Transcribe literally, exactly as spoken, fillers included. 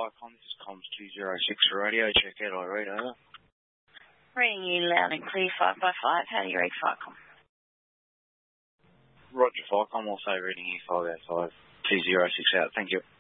Ficom. This is comms two zero six radio. Check out, I read, over. Reading you loud and clear, five by five. How do you read Ficom? Roger, Ficom. Also reading you five out five two zero six out. Thank you.